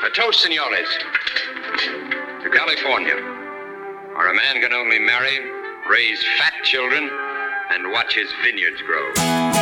A toast, senores. To California, where a man can only marry, raise fat children, and watch his vineyards grow.